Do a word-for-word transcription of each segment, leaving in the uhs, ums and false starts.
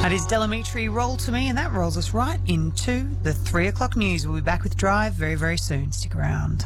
That is Delamitri Roll to Me, and that rolls us right into the three o'clock news. We'll be back with Drive very, very soon. Stick around.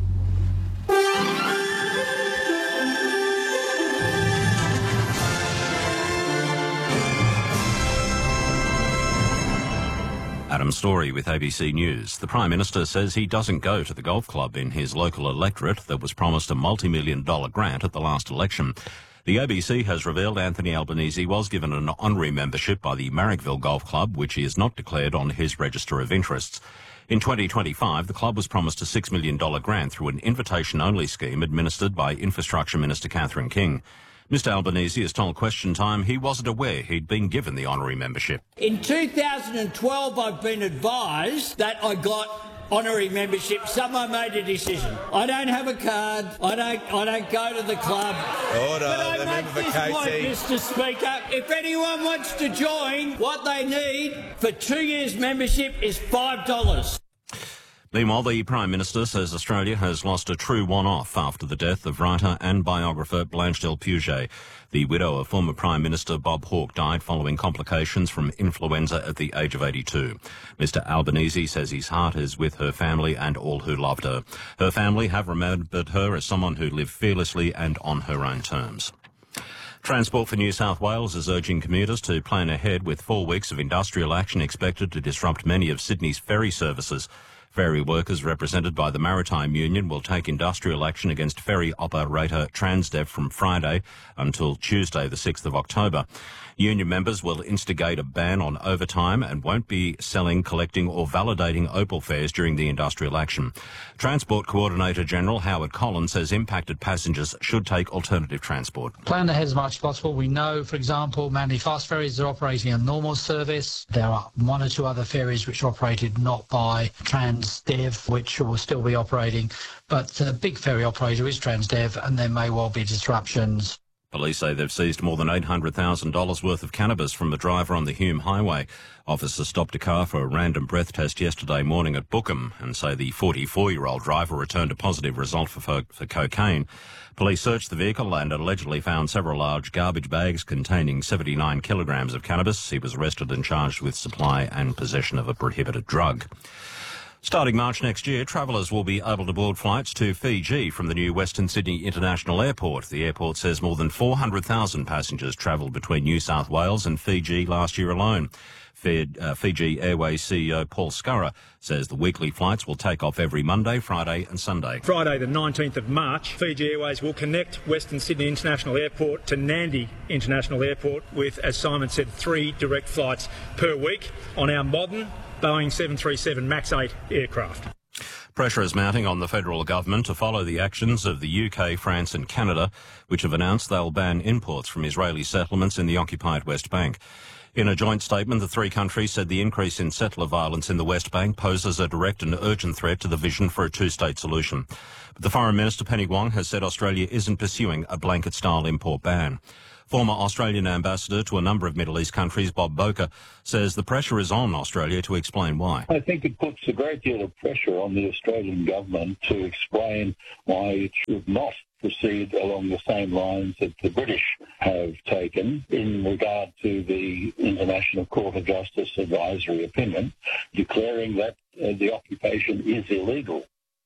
Adam Story with A B C News. The Prime Minister says he doesn't go to the golf club in his local electorate that was promised a multi-million dollar grant at the last election. The A B C has revealed Anthony Albanese was given an honorary membership by the Marrickville Golf Club, which he has not declared on his register of interests. In twenty twenty-five, the club was promised a six million dollar grant through an invitation-only scheme administered by Infrastructure Minister Catherine King. Mister Albanese has told Question Time he wasn't aware he'd been given the honorary membership. In two thousand twelve, I've been advised that I got honorary membership. Someone made a decision. I don't have a card. I don't. I don't go to the club. Order. But I The make member for this K point, T. Mister Speaker. If anyone wants to join, what they need for two years' membership is five dollars. Meanwhile, the Prime Minister says Australia has lost a true one-off after the death of writer and biographer Blanche Del Puget. The widow of former Prime Minister Bob Hawke died following complications from influenza at the age of eighty-two. Mister Albanese says his heart is with her family and all who loved her. Her family have remembered her as someone who lived fearlessly and on her own terms. Transport for New South Wales is urging commuters to plan ahead with four weeks of industrial action expected to disrupt many of Sydney's ferry services. Ferry workers represented by the Maritime Union will take industrial action against ferry operator Transdev from Friday until Tuesday, the sixth of October. Union members will instigate a ban on overtime and won't be selling, collecting or validating Opal fares during the industrial action. Transport Coordinator General Howard Collins says impacted passengers should take alternative transport. Plan ahead as much as possible. We know, for example, Manly Fast Ferries are operating a normal service. There are one or two other ferries which are operated not by Transdev, which will still be operating. But the big ferry operator is Transdev, and there may well be disruptions. Police say they've seized more than eight hundred thousand dollars worth of cannabis from the driver on the Hume Highway. Officers stopped a car for a random breath test yesterday morning at Bookham and say the forty-four-year-old driver returned a positive result for, for, for cocaine. Police searched the vehicle and allegedly found several large garbage bags containing seventy-nine kilograms of cannabis. He was arrested and charged with supply and possession of a prohibited drug. Starting March next year, travellers will be able to board flights to Fiji from the new Western Sydney International Airport. The airport says more than four hundred thousand passengers travelled between New South Wales and Fiji last year alone. Fiji Airways C E O Paul Scurra says the weekly flights will take off every Monday, Friday and Sunday. Friday the nineteenth of March, Fiji Airways will connect Western Sydney International Airport to Nandi International Airport with, as Simon said, three direct flights per week on our modern Boeing seven thirty-seven MAX eight aircraft. Pressure is mounting on the federal government to follow the actions of the U K, France and Canada, which have announced they'll ban imports from Israeli settlements in the occupied West Bank. In a joint statement, the three countries said the increase in settler violence in the West Bank poses a direct and urgent threat to the vision for a two-state solution. But the Foreign Minister, Penny Wong, has said Australia isn't pursuing a blanket-style import ban. Former Australian ambassador to a number of Middle East countries, Bob Boker, says the pressure is on Australia to explain why. I think it puts a great deal of pressure on the Australian government to explain why it should not proceed along the same lines that the British have taken in regard to the International Court of Justice advisory opinion, declaring that uh, the occupation is illegal.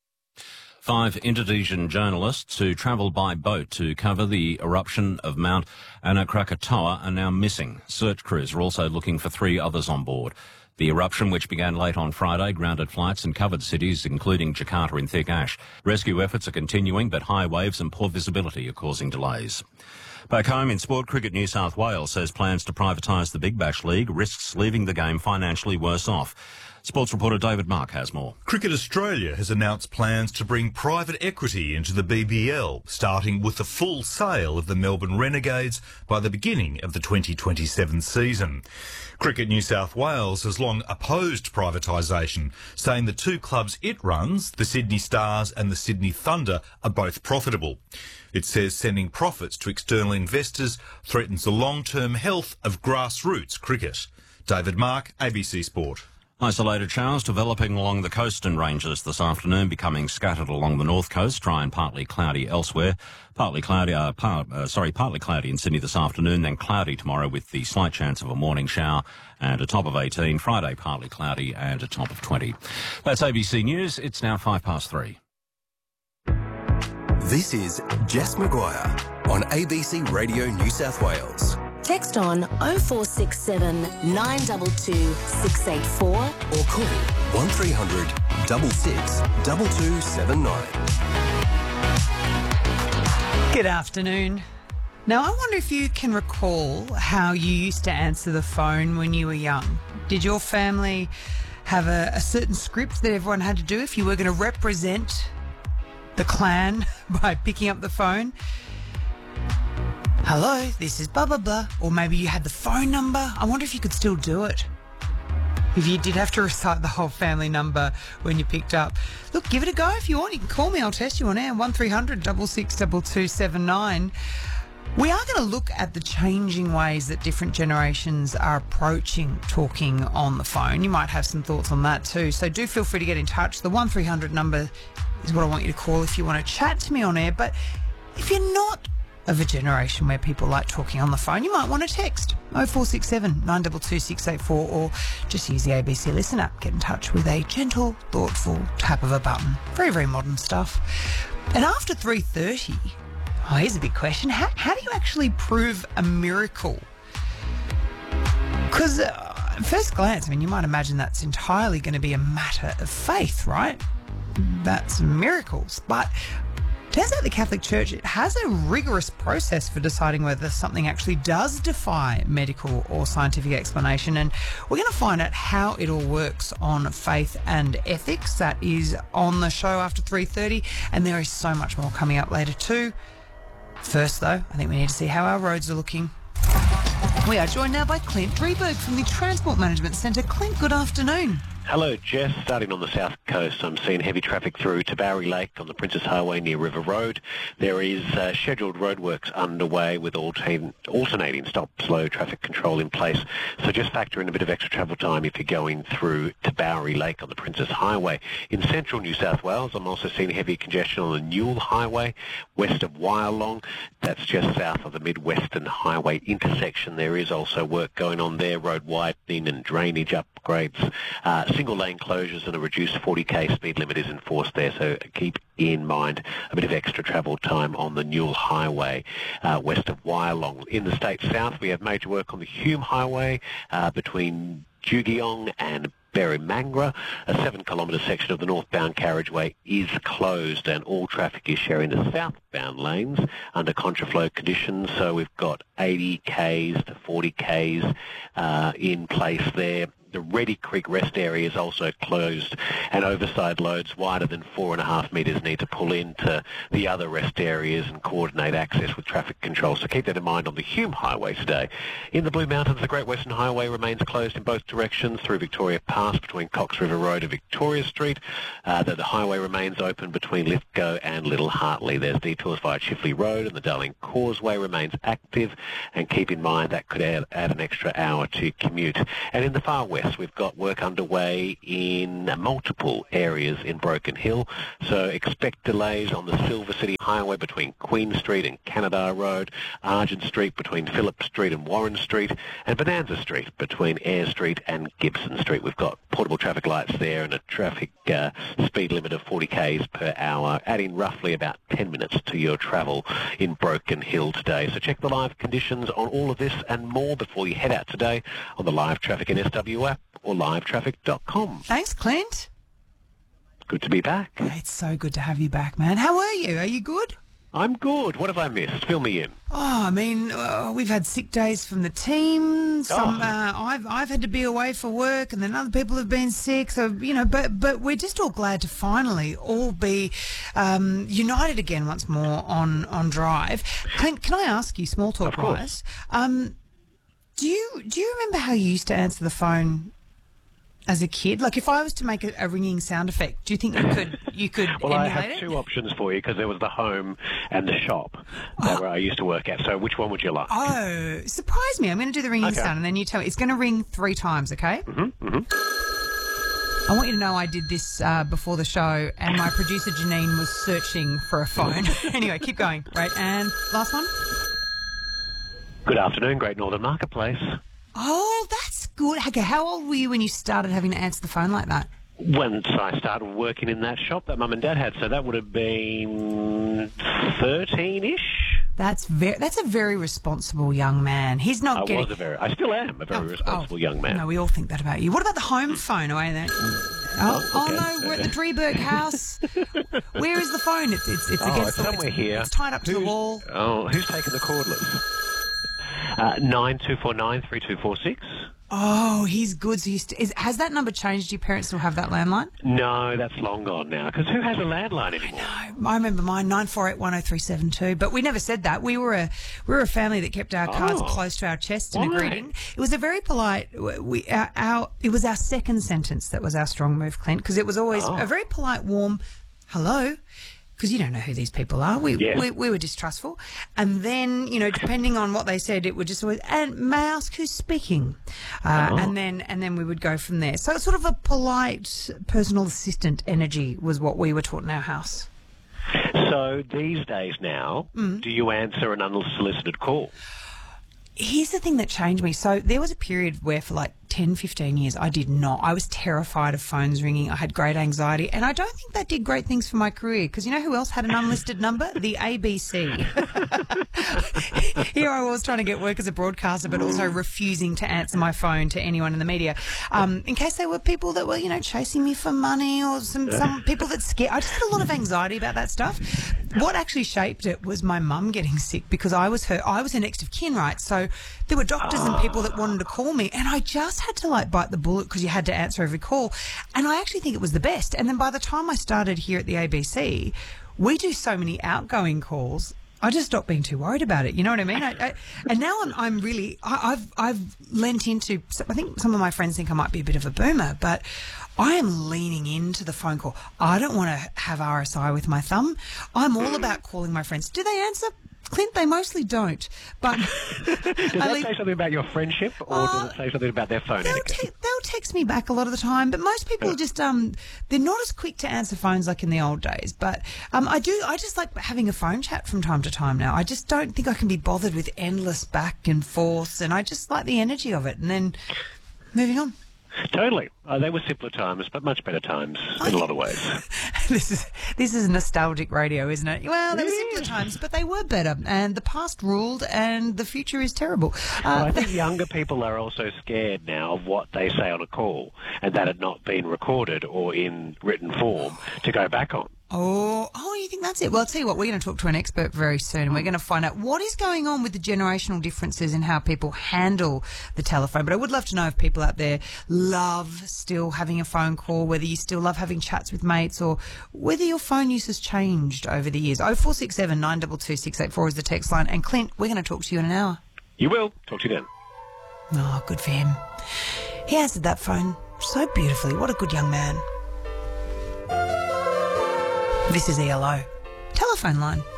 Five Indonesian journalists who travelled by boat to cover the eruption of Mount Anak Krakatoa are now missing. Search crews are also looking for three others on board. The eruption, which began late on Friday, grounded flights and covered cities, including Jakarta, in thick ash. Rescue efforts are continuing, but high waves and poor visibility are causing delays. Back home in sport, Cricket New South Wales says plans to privatise the Big Bash League risks leaving the game financially worse off. Sports reporter David Mark has more. Cricket Australia has announced plans to bring private equity into the B B L, starting with the full sale of the Melbourne Renegades by the beginning of the twenty twenty-seven season. Cricket New South Wales has long opposed privatisation, saying the two clubs it runs, the Sydney Stars and the Sydney Thunder, are both profitable. It says sending profits to external investors threatens the long-term health of grassroots cricket. David Mark, A B C Sport. Isolated showers developing along the coastal ranges this afternoon, becoming scattered along the north coast, dry and partly cloudy elsewhere. Partly cloudy, uh, par, uh, sorry, partly cloudy in Sydney this afternoon, then cloudy tomorrow with the slight chance of a morning shower and a top of eighteen. Friday, partly cloudy and a top of twenty. That's A B C News. It's now five past three. This is Jess Maguire on A B C Radio New South Wales. Text on oh four six seven, nine two two, six eight four or call one three hundred, six six, two two seven nine. Good afternoon. Now, I wonder if you can recall how you used to answer the phone when you were young. Did your family have a, a certain script that everyone had to do if you were going to represent the clan by picking up the phone? Hello, this is blah, blah, blah. Or maybe you had the phone number. I wonder if you could still do it. If you did have to recite the whole family number when you picked up. Look, give it a go if you want. You can call me. I'll test you on air. one three hundred, six six, two two seven nine. We are going to look at the changing ways that different generations are approaching talking on the phone. You might have some thoughts on that too. So do feel free to get in touch. The one three hundred number is what I want you to call if you want to chat to me on air. But if you're not of a generation where people like talking on the phone, you might want to text oh four six seven, nine two two, six eight four or just use the A B C Listen app. Get in touch with a gentle, thoughtful tap of a button. Very, very modern stuff. And after three thirty, oh, here's a big question. How, how do you actually prove a miracle? Because uh, at first glance, I mean, you might imagine that's entirely going to be a matter of faith, right? That's miracles. But turns out the Catholic Church, it has a rigorous process for deciding whether something actually does defy medical or scientific explanation, and we're going to find out how it all works on faith and ethics. That is on the show after three thirty, and there is so much more coming up later too. First, though, I think we need to see how our roads are looking. We are joined now by Clint Drieberg from the Transport Management Centre. Clint, good afternoon. Hello, Jess. Starting on the south coast, I'm seeing heavy traffic through Tabourie Lake on the Princess Highway near River Road. There is uh, scheduled roadworks underway with altern- alternating stop-slow traffic control in place. So just factor in a bit of extra travel time if you're going through Tabourie Lake on the Princess Highway. In central New South Wales, I'm also seeing heavy congestion on the Newell Highway west of Wyalong. That's just south of the Mid-Western Highway intersection. There is also work going on there, road widening and drainage upgrades. Uh, Single lane closures and a reduced forty k speed limit is enforced there, so keep in mind a bit of extra travel time on the Newell Highway uh, west of Wyalong. In the state south, we have major work on the Hume Highway uh, between Jugiong and Berrymangra. A seven kilometre section of the northbound carriageway is closed and all traffic is sharing the southbound lanes under contraflow conditions. So we've got eighty k's to forty k's uh, in place there. The Reddy Creek rest area is also closed, and overside loads wider than four and a half metres need to pull into the other rest areas and coordinate access with traffic control. So keep that in mind on the Hume Highway today. In the Blue Mountains, the Great Western Highway remains closed in both directions through Victoria Pass between Cox River Road and Victoria Street. Uh, the, the highway remains open between Lithgow and Little Hartley. There's detours via Chifley Road, and the Darling Causeway remains active, and keep in mind that could add, add an extra hour to commute. And in the far west, we've got work underway in multiple areas in Broken Hill, so expect delays on the Silver City Highway between Queen Street and Canada Road, Argent Street between Phillip Street and Warren Street, and Bonanza Street between Eyre Street and Gibson Street. We've got portable traffic lights there and a traffic uh, speed limit of forty k's per hour, adding roughly about ten minutes to your travel in Broken Hill today. So check the live conditions on all of this and more before you head out today on the Live Traffic in S W app or live traffic dot com. Thanks, Clint. Good to be back. It's so good to have you back, man. How are you? Are you good? I'm good. What have I missed? Fill me in. Oh, I mean, uh, we've had sick days from the team. Some, Oh. uh, I've I've had to be away for work, and then other people have been sick. So you know, but but we're just all glad to finally all be um, united again once more on on Drive. Clint, can I ask you, small talk Of course. wise, um, do you do you remember how you used to answer the phone as a kid? Like, if I was to make a, a ringing sound effect, do you think you could you could Well, I emulate have it? two options for you because there was the home and the shop that where I used to work at. So which one would you like? Oh, surprise me. I'm going to do the ringing Okay. sound and then you tell me. It's going to ring three times, okay? Mm-hmm, mm-hmm. I want you to know I did this uh, before the show, and my producer Janine was searching for a phone. Anyway, keep going. Right, and last one. Good afternoon, Great Northern Marketplace. Oh, that's good. Okay, how old were you when you started having to answer the phone like that? Once I started working in that shop that Mum and Dad had, so that would have been thirteen-ish. That's very. That's a very responsible young man. He's not I getting. was a very. I still am a very Oh, responsible oh, young man. No, we all think that about you. What about the home phone? Away there. Oh, Oh, okay. oh no, we're at the Drieberg house. Where is the phone? It's it's, it's Oh, against it's the somewhere it's, here. It's tied up to the Who's- wall. Oh, who's taken the cordless? Uh, nine two four nine three two four six. Oh, he's good. So he's st- is, has that number changed? Do your parents still have that landline? No, that's long gone now. Because who has a landline anymore? No, I remember mine nine four eight one zero three seven two. But we never said that. We were a we were a family that kept our cards Oh. close to our chest in a Why? greeting. It was a very polite. We our, our it was our second sentence that was our strong move, Clint, because it was always Oh. a very polite, warm hello. Because you don't know who these people are. We, Yeah. we we were distrustful. And then, you know, depending on what they said, it would just always, and may I ask who's speaking? Uh, Oh. And then and then we would go from there. So it's sort of a polite personal assistant energy was what we were taught in our house. So these days now, Mm. do you answer an unsolicited call? Here's the thing that changed me. So there was a period where for like ten, fifteen years, I did not. I was terrified of phones ringing. I had great anxiety. And I don't think that did great things for my career because you know who else had an unlisted number? The A B C. Here I was trying to get work as a broadcaster but also refusing to answer my phone to anyone in the media um, in case there were people that were, you know, chasing me for money or some, some people that scared. I just had a lot of anxiety about that stuff. What actually shaped it was my mum getting sick because I was her, I was her next of kin, right? So there were doctors and people that wanted to call me and I just had to like bite the bullet because you had to answer every call. And I actually think it was the best. And then by the time I started here at the A B C, we do so many outgoing calls. I just stopped being too worried about it. You know what I mean? I, I, and now I'm, I'm really, I, I've, I've lent into, I think some of my friends think I might be a bit of a boomer, but I am leaning into the phone call. I don't want to have R S I with my thumb. I'm all about calling my friends. Do they answer? Clint, they mostly don't. But Does that leave- say something about your friendship, or Uh, does it say something about their phone They'll, etiquette? te- they'll text me back a lot of the time, but most people are just um they're not as quick to answer phones like in the old days. But um I do I just like having a phone chat from time to time now. I just don't think I can be bothered with endless back and forth, and I just like the energy of it. And then moving on. Totally. Uh, they were simpler times, but much better times in a lot of ways. this is this is nostalgic radio, isn't it? Well, they were simpler times, but they were better, and the past ruled, and the future is terrible. Well, Uh, I think younger people are also scared now of what they say on a call and that it not been recorded or in written form to go back on. Oh, oh, you think that's it? Well, I'll tell you what, we're going to talk to an expert very soon and we're going to find out what is going on with the generational differences in how people handle the telephone. But I would love to know if people out there love still having a phone call, whether you still love having chats with mates or whether your phone use has changed over the years. oh four six seven, nine two two, six eight four is the text line. And Clint, we're going to talk to you in an hour. You will. Talk to you then. Oh, good for him. He answered that phone so beautifully. What a good young man. This is E L O. Telephone line.